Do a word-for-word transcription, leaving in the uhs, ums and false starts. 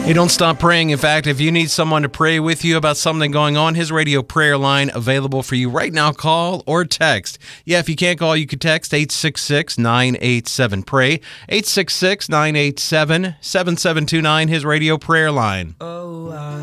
Hey, don't stop praying. In fact, if you need someone to pray with you about something going on, his radio prayer line available for you right now. Call or text. Yeah, if you can't call, you can text eight six six, nine eight seven, pray. eight six six, nine eight seven, seven seven two nine, his radio prayer line. Uh.